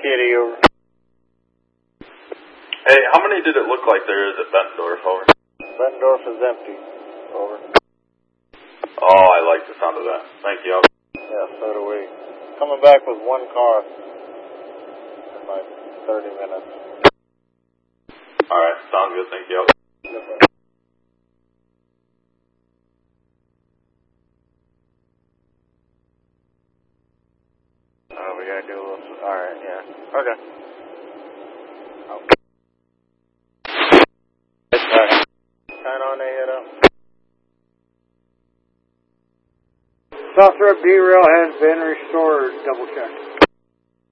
Kitty, over. Hey, how many did it look like there is at Bettendorf, over? Bettendorf is empty, over. Oh, I like the sound of that. Thank you. Yeah, so do we. Coming back with one car in like 30 minutes. Alright, sounds good, thank you. Oh, we gotta do a little, alright, yeah. Okay. Oh. Alright. 10 on, they hit up. South Road B-Rail has been restored, double check.